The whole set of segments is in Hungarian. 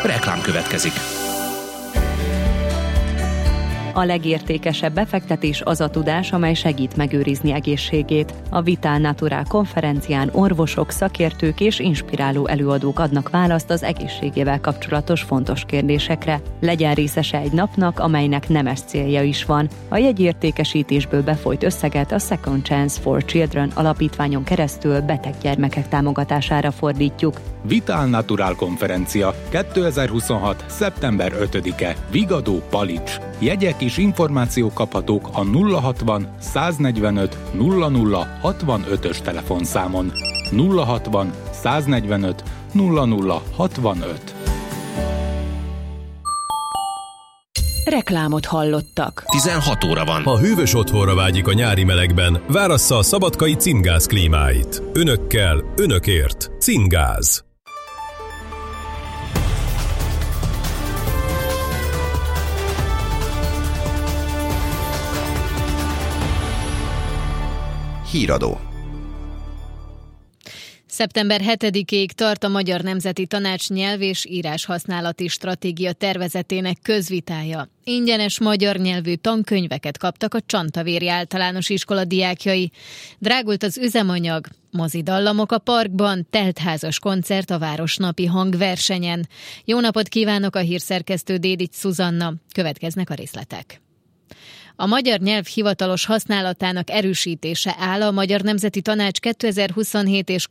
Reklám következik. A legértékesebb befektetés az a tudás, amely segít megőrizni egészségét. A Vital Natural konferencián orvosok, szakértők és inspiráló előadók adnak választ az egészségével kapcsolatos fontos kérdésekre. Legyen részese egy napnak, amelynek nemes célja is van. A jegyértékesítésből befolyt összeget a Second Chance for Children alapítványon keresztül beteg gyermekek támogatására fordítjuk. Vital Natural konferencia 2026. szeptember 5-e. Vigadó, Palics. Jegyek és információk kaphatók a 060 145 00 65-ös telefonszámon. 060 145 00 65. Reklámot hallottak. 16 óra van. Ha hűvös otthonra vágyik a nyári melegben, várassza a szabadkai Cimgáz klímáit. Önökkel, önökért. Cimgáz. Híradó. Szeptember 7-ig tart a Magyar Nemzeti Tanács nyelv- és íráshasználati stratégia tervezetének közvitája. Ingyenes magyar nyelvű tankönyveket kaptak a Csantavéri Általános Iskola diákjai. Drágult az üzemanyag, mozidallamok a parkban, teltházas koncert a Városnapi hangversenyen. Jó napot kívánok, a hírszerkesztő Dédics Szuzanna. Következnek a részletek. A magyar nyelv hivatalos használatának erősítése áll a Magyar Nemzeti Tanács 2027 és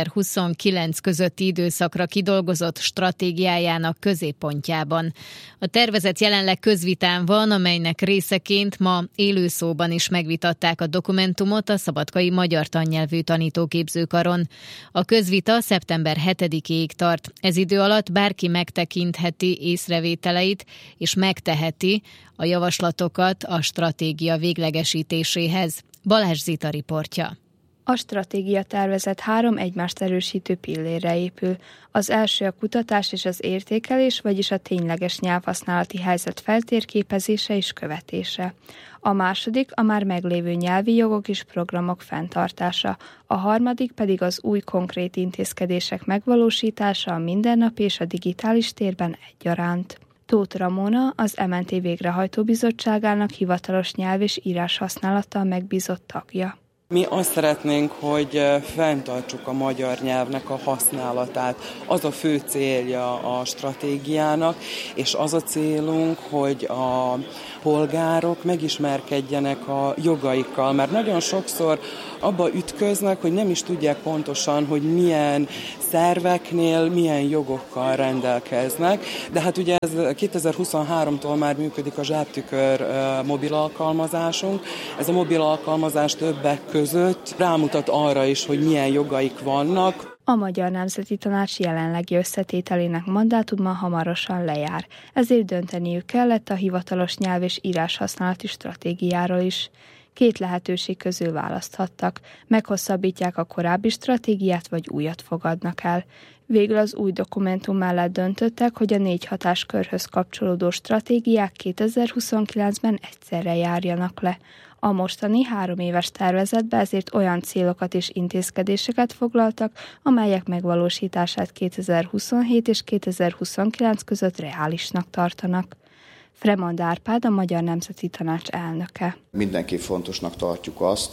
2029 közötti időszakra kidolgozott stratégiájának középpontjában. A tervezet jelenleg közvitán van, amelynek részeként ma élőszóban is megvitatták a dokumentumot a Szabadkai Magyar Tannyelvű Tanítóképzőkaron. A közvita szeptember 7-ig tart. Ez idő alatt bárki megtekintheti észrevételeit és megteheti a javaslatokat a stratégia véglegesítéséhez. Balázs Zita riportja. A stratégia tervezet 3 egymást erősítő pillérre épül. Az első a kutatás és az értékelés, vagyis a tényleges nyelvhasználati helyzet feltérképezése és követése. A második a már meglévő nyelvi jogok és programok fenntartása. A harmadik pedig az új konkrét intézkedések megvalósítása a mindennapi és a digitális térben egyaránt. Tóth Ramona, az MNT végrehajtó bizottságának hivatalos nyelv- és íráshasználattal megbízott tagja. Mi azt szeretnénk, hogy fenntartsuk a magyar nyelvnek a használatát. Az a fő célja a stratégiának, és az a célunk, hogy a polgárok megismerkedjenek a jogaikkal, mert nagyon sokszor abba ütköznek, hogy nem is tudják pontosan, hogy milyen szerveknél milyen jogokkal rendelkeznek, de hát ugye ez 2023-tól már működik a Zsáptükör mobil alkalmazásunk. Ez a mobil alkalmazás többek között rámutat arra is, hogy milyen jogaik vannak. A Magyar Nemzeti Tanács jelenlegi összetételének mandátuma hamarosan lejár, ezért dönteniük kellett a hivatalos nyelv- és íráshasználati stratégiáról is. 2 lehetőség közül választhattak, meghosszabbítják a korábbi stratégiát, vagy újat fogadnak el. Végül az új dokumentum mellett döntöttek, hogy a 4 hatáskörhöz kapcsolódó stratégiák 2029-ben egyszerre járjanak le. A mostani 3 éves tervezetbe ezért olyan célokat és intézkedéseket foglaltak, amelyek megvalósítását 2027 és 2029 között reálisnak tartanak. Fremond Árpád, a Magyar Nemzeti Tanács elnöke. Mindenképp fontosnak tartjuk azt,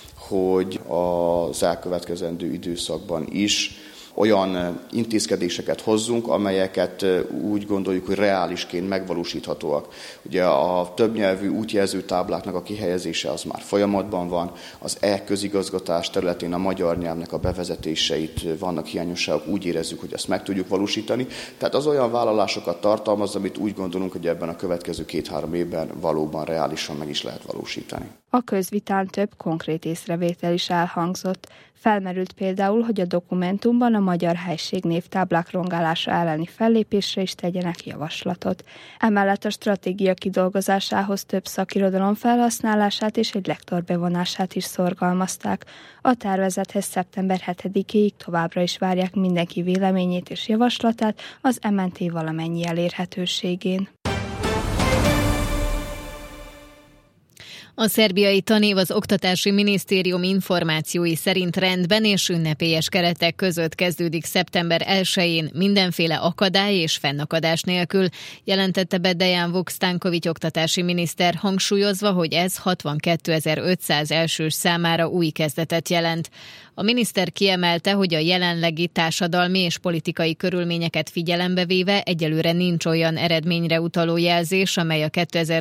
hogy az elkövetkezendő időszakban is olyan intézkedéseket hozzunk, amelyeket úgy gondoljuk, hogy reálisként megvalósíthatóak. Ugye a többnyelvű útjelző tábláknak a kihelyezése az már folyamatban van, az e-közigazgatás területén a magyar nyelvnek a bevezetéseit vannak hiányosságok, úgy érezzük, hogy ezt meg tudjuk valósítani. Tehát az olyan vállalásokat tartalmaz, amit úgy gondolunk, hogy ebben a következő 2-3 évben valóban reálisan meg is lehet valósítani. A közvitán több konkrét észrevétel is elhangzott. Felmerült például, hogy a dokumentumban a magyar helység névtáblák rongálása elleni fellépésre is tegyenek javaslatot. Emellett a stratégia kidolgozásához több szakirodalom felhasználását és egy lektor bevonását is szorgalmazták. A tervezethez szeptember 7-ig továbbra is várják mindenki véleményét és javaslatát az MNT valamennyi elérhetőségén. A szerbiai tanév az Oktatási Minisztérium információi szerint rendben és ünnepélyes keretek között kezdődik szeptember 1-én mindenféle akadály és fennakadás nélkül, jelentette be Dejan Vuk-Stanković oktatási miniszter, hangsúlyozva, hogy ez 62.500 elsős számára új kezdetet jelent. A miniszter kiemelte, hogy a jelenlegi társadalmi és politikai körülményeket figyelembe véve egyelőre nincs olyan eredményre utaló jelzés, amely a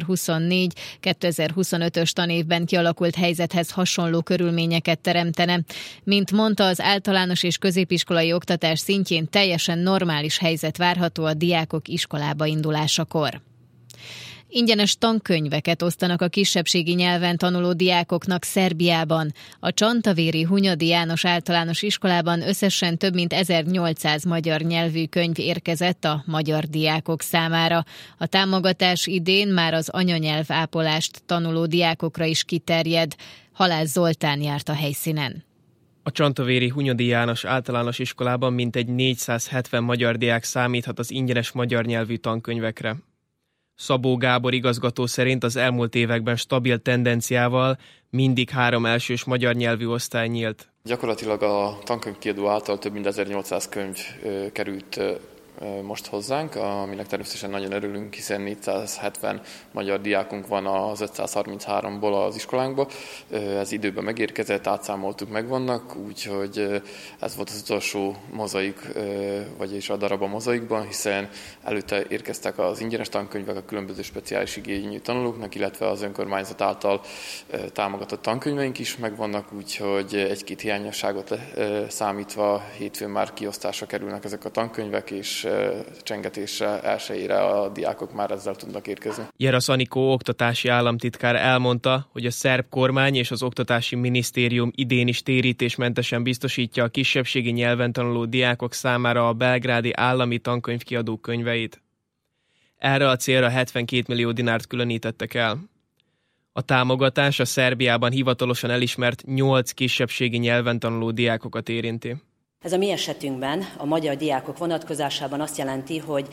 2024-2025-ös tanévben kialakult helyzethez hasonló körülményeket teremtene. Mint mondta, az általános és középiskolai oktatás szintjén teljesen normális helyzet várható a diákok iskolába indulásakor. Ingyenes tankönyveket osztanak a kisebbségi nyelven tanuló diákoknak Szerbiában. A Csantavéri Hunyadi János Általános Iskolában összesen több mint 1800 magyar nyelvű könyv érkezett a magyar diákok számára. A támogatás idén már az anyanyelvápolást tanuló diákokra is kiterjed. Halász Zoltán járt a helyszínen. A Csantavéri Hunyadi János Általános Iskolában mintegy 470 magyar diák számíthat az ingyenes magyar nyelvű tankönyvekre. Szabó Gábor igazgató szerint az elmúlt években stabil tendenciával mindig 3 elsős magyar nyelvű osztály nyílt. Gyakorlatilag a tankönyvkiadó által több mint 1800 könyv került most hozzánk, aminek természetesen nagyon örülünk, hiszen 470 magyar diákunk van az 533-ból az iskolánkba. Ez időben megérkezett, átszámoltuk, megvannak, úgyhogy ez volt az utolsó mozaik, vagyis a darab a mozaikban, hiszen előtte érkeztek az ingyenes tankönyvek a különböző speciális igényű tanulóknak, illetve az önkormányzat által támogatott tankönyveink is megvannak, úgyhogy egy-két hiányosságot számítva hétfőn már kiosztásra kerülnek ezek a tankönyvek, és csengetésre 1-ére a diákok már ezzel tudnak érkezni. Jerasz Anikó oktatási államtitkár elmondta, hogy a szerb kormány és az Oktatási Minisztérium idén is térítésmentesen biztosítja a kisebbségi nyelven tanuló diákok számára a belgrádi állami tankönyvkiadó könyveit. Erre a célra 72 millió dinárt különítettek el. A támogatás a Szerbiában hivatalosan elismert 8 kisebbségi nyelven tanuló diákokat érinti. Ez a mi esetünkben a magyar diákok vonatkozásában azt jelenti, hogy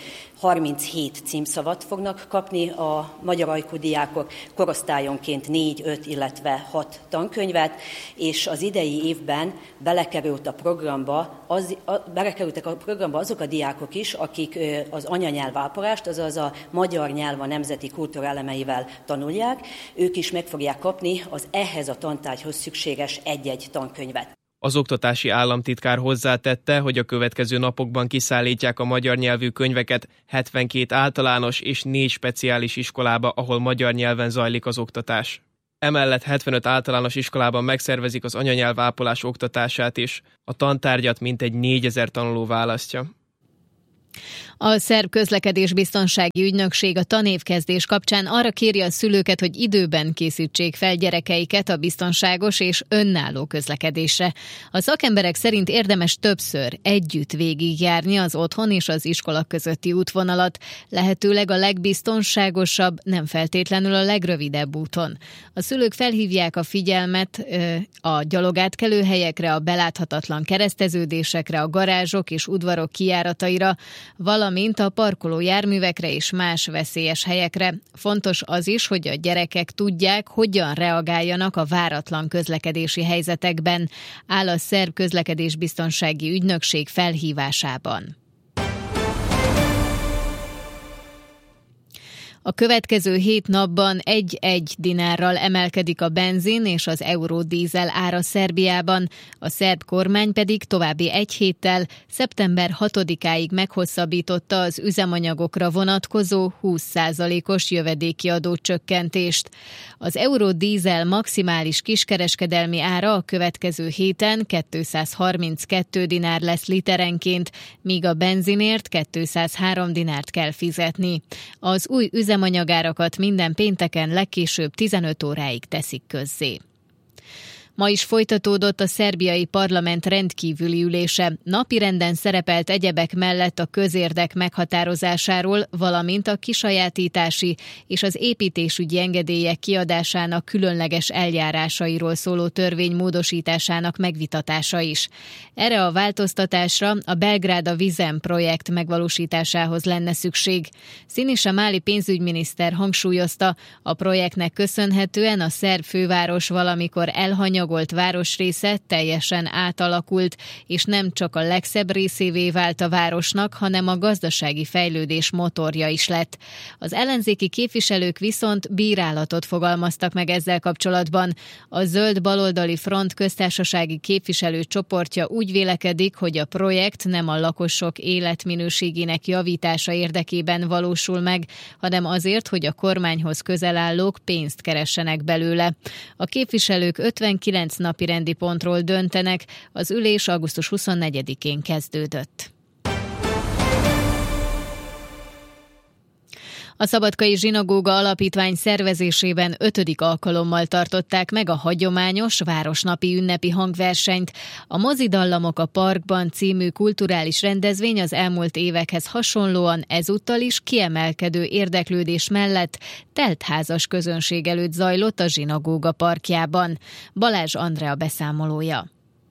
37 címszavat fognak kapni a magyar ajkú diákok, korosztályonként 4, 5, illetve 6 tankönyvet, és az idei évben belekerültek a programba azok a diákok is, akik az anyanyelvápolást, azaz a magyar nyelv a nemzeti kultúra elemeivel tanulják, ők is meg fogják kapni az ehhez a tantárgyhoz szükséges egy-egy tankönyvet. Az oktatási államtitkár hozzátette, hogy a következő napokban kiszállítják a magyar nyelvű könyveket 72 általános és 4 speciális iskolába, ahol magyar nyelven zajlik az oktatás. Emellett 75 általános iskolában megszervezik az anyanyelvápolás oktatását is. A tantárgyat mintegy 4000 tanuló választja. A szerb közlekedésbiztonsági ügynökség a tanévkezdés kapcsán arra kéri a szülőket, hogy időben készítsék fel gyerekeiket a biztonságos és önálló közlekedésre. A szakemberek szerint érdemes többször együtt végigjárni az otthon és az iskola közötti útvonalat, lehetőleg a legbiztonságosabb, nem feltétlenül a legrövidebb úton. A szülők felhívják a figyelmet a gyalogátkelőhelyekre, a beláthatatlan kereszteződésekre, a garázsok és udvarok kijárataira, valamint a parkoló járművekre és más veszélyes helyekre. Fontos az is, hogy a gyerekek tudják, hogyan reagáljanak a váratlan közlekedési helyzetekben, áll a szerb közlekedésbiztonsági ügynökség felhívásában. A következő 7 napban 1 dinárral emelkedik a benzin és az eurodízel ára Szerbiában, a szerb kormány pedig további 1 héttel, szeptember 6-áig meghosszabbította az üzemanyagokra vonatkozó 20%-os jövedéki adócsökkentést. Az eurodízel maximális kiskereskedelmi ára a következő héten 232 dinár lesz literenként, míg a benzinért 203 dinárt kell fizetni. Az új üzemanyagárakat minden pénteken legkésőbb 15 óráig teszik közzé. Ma is folytatódott a szerbiai parlament rendkívüli ülése. Napirenden szerepelt egyebek mellett a közérdek meghatározásáról, valamint a kisajátítási és az építésügyi engedélyek kiadásának különleges eljárásairól szóló törvény módosításának megvitatása is. Erre a változtatásra a Belgrád Vizem projekt megvalósításához lenne szükség. Sinisa Mali pénzügyminiszter hangsúlyozta, a projektnek köszönhetően a szerb főváros valamikor elhanyagolt városrésze teljesen átalakult, és nem csak a legszebb részévé vált a városnak, hanem a gazdasági fejlődés motorja is lett. Az ellenzéki képviselők viszont bírálatot fogalmaztak meg ezzel kapcsolatban. A Zöld Baloldali Front köztársasági képviselőcsoportja úgy vélekedik, hogy a projekt nem a lakosok életminőségének javítása érdekében valósul meg, hanem azért, hogy a kormányhoz közel állók pénzt keressenek belőle. A képviselők 59 napirendi pontról döntenek, az ülés augusztus 24-én kezdődött. A Szabadkai Zsinagóga Alapítvány szervezésében 5. alkalommal tartották meg a hagyományos városnapi ünnepi hangversenyt. A Mozidallamok a Parkban című kulturális rendezvény az elmúlt évekhez hasonlóan ezúttal is kiemelkedő érdeklődés mellett teltházas közönség előtt zajlott a Zsinagóga parkjában. Balázs Andrea beszámolója.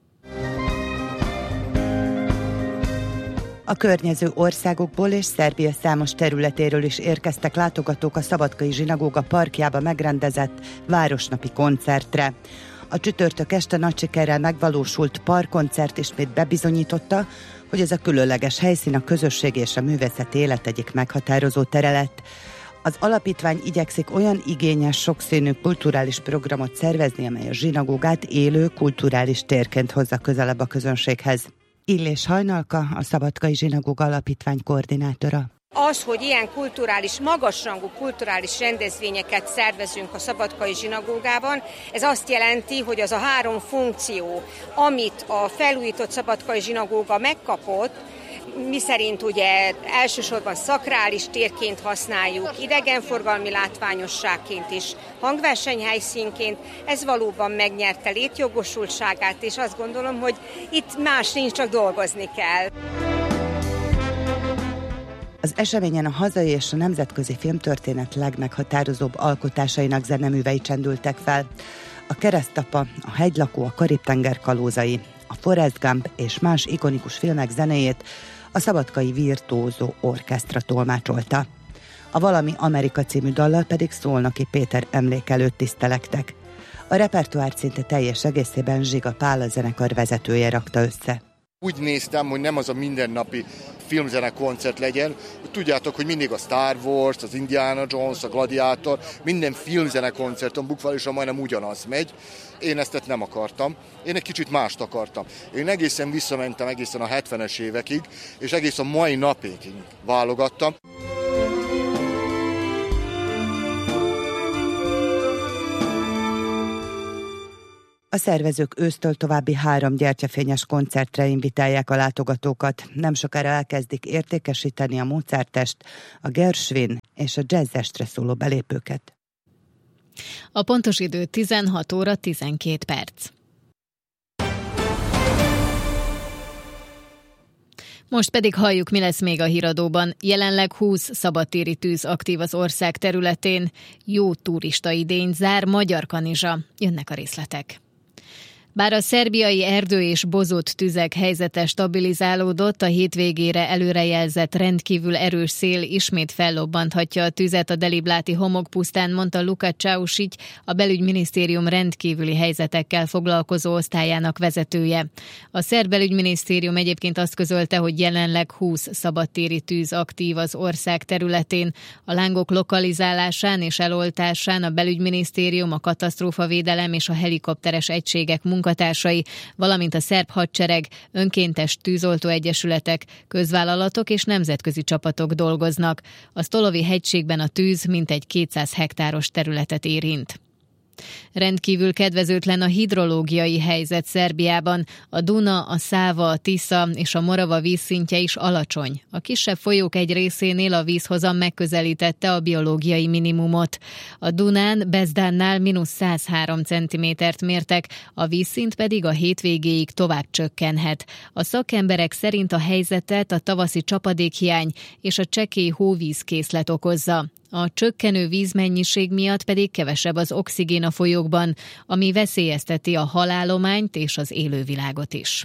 A környező országokból és Szerbia számos területéről is érkeztek látogatók a Szabadkai Zsinagóga parkjába megrendezett városnapi koncertre. A csütörtök este nagy sikerrel megvalósult parkkoncert ismét bebizonyította, hogy ez a különleges helyszín a közösség és a művészeti élet egyik meghatározó tere lett. Az alapítvány igyekszik olyan igényes, sokszínű kulturális programot szervezni, amely a zsinagógát élő kulturális térként hozza közelebb a közönséghez. Illés Hajnalka, a Szabadkai Zsinagóga Alapítvány koordinátora. Az, hogy ilyen magasrangú kulturális rendezvényeket szervezünk a Szabadkai Zsinagógában, ez azt jelenti, hogy az a 3 funkció, amit a felújított Szabadkai Zsinagóga megkapott, miszerint ugye elsősorban szakrális térként használjuk, idegenforgalmi látványosságként és hangversenyhelyszínként, ez valóban megnyerte létjogosultságát, és azt gondolom, hogy itt más nincs, csak dolgozni kell. Az eseményen a hazai és a nemzetközi filmtörténet legmeghatározóbb alkotásainak zeneművei csendültek fel. A Keresztapa, a Hegylakó, a Karib-tenger kalózai, a Forrest Gump és más ikonikus filmek zenéjét a Szabadkai Virtuózó Orkesztra tolmácsolta. A Valami Amerika című dallal pedig Szolnoki Péter emlék előtt tisztelektek. A repertoárt szinte teljes egészében Zsiga Pál, a zenekar vezetője rakta össze. Úgy néztem, hogy nem az a mindennapi filmzenekoncert legyen. Tudjátok, hogy mindig a Star Wars, az Indiana Jones, a Gladiátor, minden filmzenekoncerton bukválisan majdnem ugyanaz megy. Én ezt nem akartam. Én egy kicsit mást akartam. Én egészen visszamentem egészen a 70-es évekig, és egészen mai napig válogattam. A szervezők ősztől további 3 gyertyafényes koncertre invitálják a látogatókat. Nem sokára elkezdik értékesíteni a Mozartest, a Gershwin és a jazzestre szóló belépőket. A pontos idő 16 óra 12 perc. Most pedig halljuk, mi lesz még a híradóban. Jelenleg 20 szabadtéri tűz aktív az ország területén. Jó turista idényt zár Magyarkanizsa. Jönnek a részletek. Bár a szerbiai erdő és bozott tüzek helyzete stabilizálódott, a hétvégére előrejelzett rendkívül erős szél ismét fellobbanthatja a tüzet a Delibláti homokpusztán, mondta Luka Csáusics, a belügyminisztérium rendkívüli helyzetekkel foglalkozó osztályának vezetője. A szerb belügyminisztérium egyébként azt közölte, hogy jelenleg 20 szabadtéri tűz aktív az ország területén. A lángok lokalizálásán és eloltásán a belügyminisztérium, a katasztrófavédelem és a helikopteres egységek munkatársai, valamint a szerb hadsereg, önkéntes tűzoltóegyesületek, közvállalatok és nemzetközi csapatok dolgoznak. A Stolovi hegységben a tűz mintegy 200 hektáros területet érint. Rendkívül kedvezőtlen a hidrológiai helyzet Szerbiában. A Duna, a Száva, a Tisza és a Morava vízszintje is alacsony. A kisebb folyók egy részénél a vízhozam megközelítette a biológiai minimumot. A Dunán Bezdánnál -103 cm-t mértek, a vízszint pedig a hétvégéig tovább csökkenhet. A szakemberek szerint a helyzetet a tavaszi csapadékhiány és a csekély hóvízkészlet okozza. A csökkenő vízmennyiség miatt pedig kevesebb az oxigén a folyókban, ami veszélyezteti a halállományt és az élővilágot is.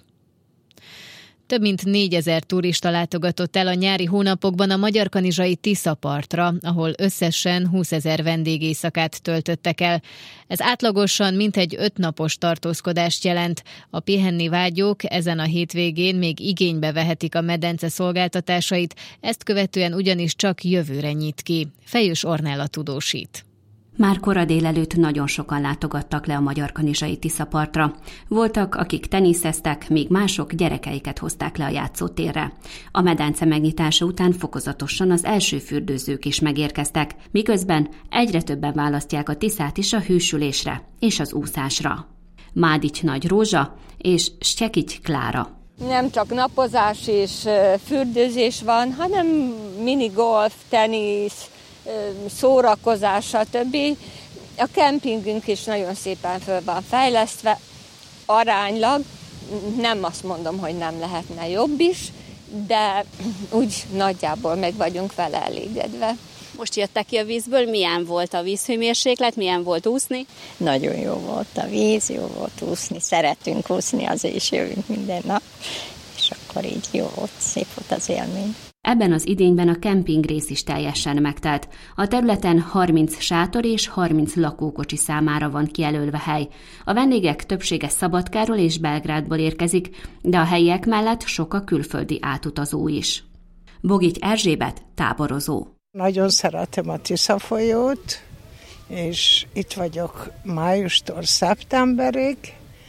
Több mint 4000 turista látogatott el a nyári hónapokban a magyarkanizsai Tisza-partra, ahol összesen 20 000 vendégéjszakát töltöttek el. Ez átlagosan mintegy 5 napos tartózkodást jelent. A pihenni vágyók ezen a hétvégén még igénybe vehetik a medence szolgáltatásait, ezt követően ugyanis csak jövőre nyit ki. Fejős Ornella tudósít. Már kora délelőtt nagyon sokan látogattak le a magyarkanizsai Tisza-partra. Voltak, akik teniszeztek, míg mások gyerekeiket hozták le a játszótérre. A medence megnyitása után fokozatosan az első fürdőzők is megérkeztek, miközben egyre többen választják a Tiszát is a hűsülésre és az úszásra. Mádics Nagy Rózsa és Styekics Klára. Nem csak napozás és fürdőzés van, hanem minigolf, tenisz, szórakozás, stb. A kempingünk is nagyon szépen föl van fejlesztve, aránylag, nem azt mondom, hogy nem lehetne jobb is, de úgy nagyjából meg vagyunk vele elégedve. Most jöttek ki a vízből, milyen volt a vízhőmérséklet, milyen volt úszni? Nagyon jó volt a víz, jó volt úszni, szeretünk úszni, azért is jövünk minden nap, és akkor így jó volt, szép volt az élmény. Ebben az idényben a kempingrész is teljesen megtelt. A területen 30 sátor és 30 lakókocsi számára van kijelölve hely. A vendégek többsége Szabadkáról és Belgrádból érkezik, de a helyiek mellett sok a külföldi átutazó is. Bogics Erzsébet táborozó. Nagyon szeretem a Tisza folyót, és itt vagyok májustól szeptemberig,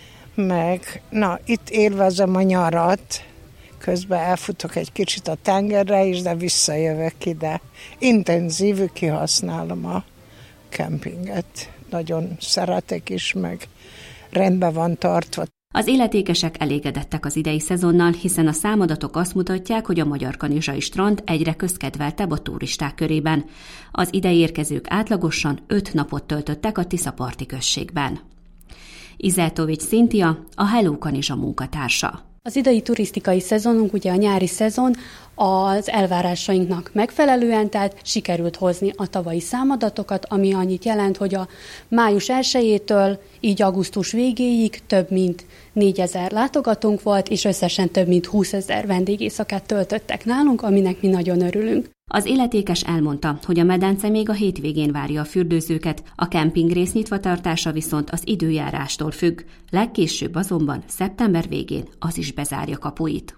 meg itt élvezem a nyarat, közben elfutok egy kicsit a tengerre is, de visszajövök ide. Intenzívül kihasználom a kempinget. Nagyon szeretek is, meg rendben van tartva. Az illetékesek elégedettek az idei szezonnal, hiszen a számadatok azt mutatják, hogy a magyarkanizsai strand egyre közkedveltebb a turisták körében. Az ide érkezők átlagosan 5 napot töltöttek a Tisza-parti községben. Izeltovics Szintia, a Hello Kanizsa munkatársa. Az idei turisztikai szezonunk, ugye a nyári szezon, az elvárásainknak megfelelően, tehát sikerült hozni a tavalyi számadatokat, ami annyit jelent, hogy a május 1-től így augusztus végéig több mint 4000 látogatónk volt, és összesen több mint 20 000 vendégéjszakát töltöttek nálunk, aminek mi nagyon örülünk. Az illetékes elmondta, hogy a medence még a hétvégén várja a fürdőzőket, a kempingrész nyitva tartása viszont az időjárástól függ, legkésőbb azonban szeptember végén az is bezárja kapuit.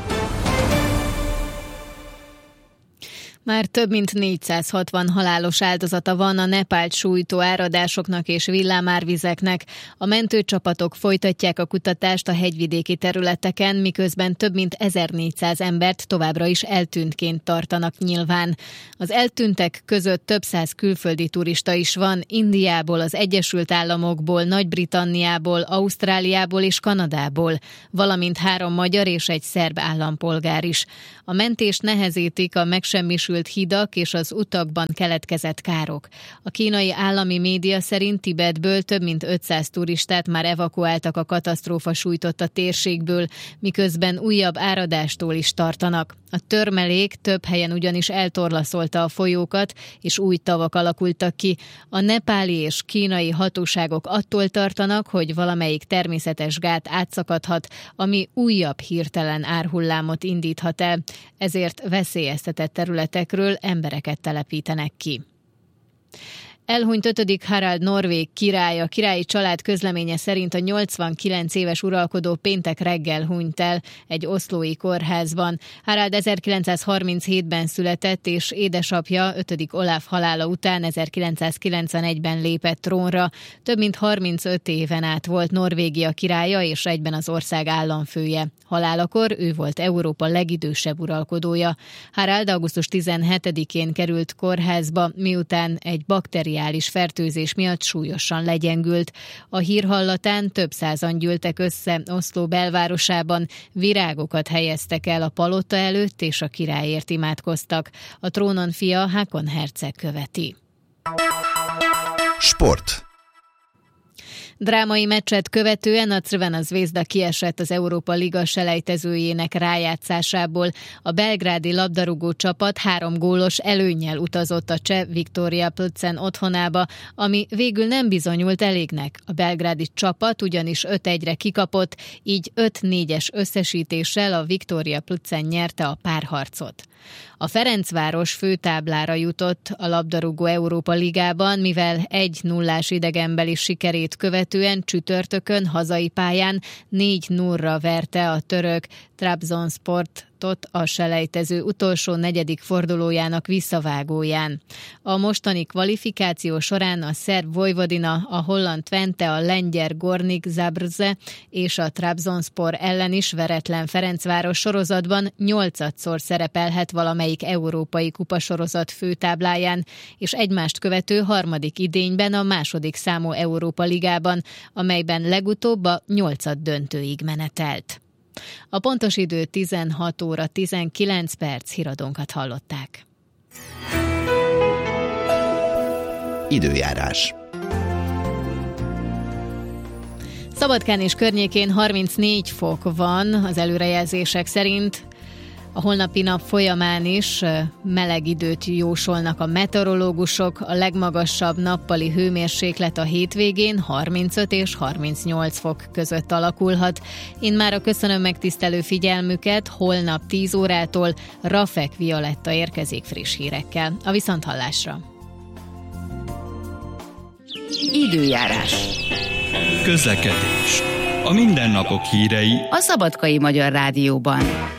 Már több mint 460 halálos áldozata van a Nepált sújtó áradásoknak és villámárvizeknek. A mentőcsapatok folytatják a kutatást a hegyvidéki területeken, miközben több mint 1400 embert továbbra is eltűntként tartanak nyilván. Az eltűntek között több száz külföldi turista is van, Indiából, az Egyesült Államokból, Nagy-Britanniából, Ausztráliából és Kanadából, valamint 3 magyar és egy szerb állampolgár is. A mentést nehezítik a megsemmisült hidak és az utakban keletkezett károk. A kínai állami média szerint Tibetből több mint 500 turistát már evakuáltak a katasztrófa sújtotta térségből, miközben újabb áradástól is tartanak. A törmelék több helyen ugyanis eltorlaszolta a folyókat, és új tavak alakultak ki. A nepáli és kínai hatóságok attól tartanak, hogy valamelyik természetes gát átszakadhat, ami újabb hirtelen árhullámot indíthat el. Ezért veszélyeztetett területekről embereket telepítenek ki. Elhunyt 5. Harald norvég király. A királyi család közleménye szerint a 89 éves uralkodó péntek reggel hunyt el egy oszlói kórházban. Harald 1937-ben született, és édesapja 5. Olaf halála után 1991-ben lépett trónra. Több mint 35 éven át volt Norvégia királya, és egyben az ország államfője. Halálakor ő volt Európa legidősebb uralkodója. Harald augusztus 17-én került kórházba, miután egy bakteriális bakteriális fertőzés miatt súlyosan legyengült. A hír hallatán több százan gyűltek össze Oszló belvárosában, virágokat helyeztek el a palota előtt, és a királyért imádkoztak. A trónon fia Hákon herceg követi. Sport. Drámai meccset követően a Crvena Zvezda kiesett az Európa Liga selejtezőjének rájátszásából. A belgrádi labdarúgó csapat 3 gólos előnnyel utazott a cseh Viktoria Plzen otthonába, ami végül nem bizonyult elégnek. A belgrádi csapat ugyanis 5-1-re kikapott, így 5-4-es összesítéssel a Viktoria Plzen nyerte a párharcot. A Ferencváros főtáblára jutott a labdarúgó Európa Ligában, mivel 1-0-ás idegenbeli sikerét követően csütörtökön hazai pályán 4-0-ra verte a török Trabzonsport a selejtező utolsó 4. fordulójának visszavágóján. A mostani kvalifikáció során a szerb Vojvodina, a holland Twente, a lengyel Gornik Zabrze és a Trabzonspor ellen is veretlen Ferencváros sorozatban 8-szor szerepelhet valamelyik európai kupasorozat főtábláján, és egymást követő 3. idényben a 2. számú Európa Ligában, amelyben legutóbb a 8. döntőig menetelt. A pontos idő 16 óra 19 perc, híradónkat hallották. Időjárás. Szabadkán és környékén 34 fok van az előrejelzések szerint. A holnapi nap folyamán is meleg időt jósolnak a meteorológusok, a legmagasabb nappali hőmérséklet a hétvégén 35 és 38 fok között alakulhat. Én mára köszönöm megtisztelő figyelmüket, holnap 10 órától Rafek Violetta érkezik friss hírekkel. A viszonthallásra! Időjárás. Közlekedés. A mindennapok hírei a Szabadkai Magyar Rádióban.